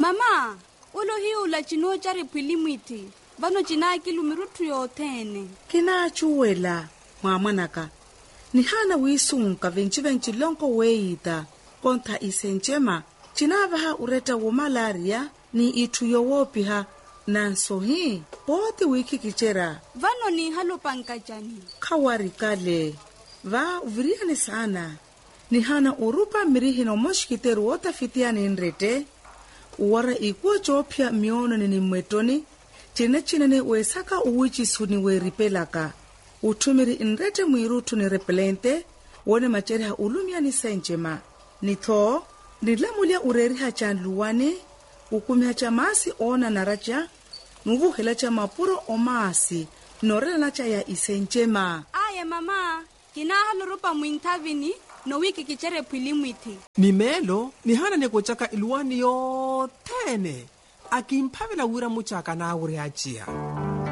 Mama, ulo hiu la chino chari pilimwiti. Vano china kilumirutu yothene. Kina chuwela, mwamanaka. Ni hana wisunga venchi lonko weita. Konta isenchema. China vaha ureta wo malaria ni itu yowopiha. Nanso hii, poti wiki kichera. Vano ni halo pankajani. Kawari kale. Va uviriani sana. Ni hana urupa mirihi no moshkiteru wota fitiani nrete. Uwara ikuwa chopia miono ni mwetoni. Chinene wesaka uwichi suni weripelaka. Utumiri nrete mwirutu ni repelente. Wone machereha ulumia ni senchema. Nito, nilamulia ureriha chanluwane. Ukumia cha maasi ona naracha. Nuvu hela cha mapuro o maasi. Norela nacha ya isenchema. Aye mama, kina halo rupa mwintavini. No wiki kichere pilimwiti. Mimelo ni hana nekochaka iluwani yothene. Akimpavela wira muchaka na ure achia.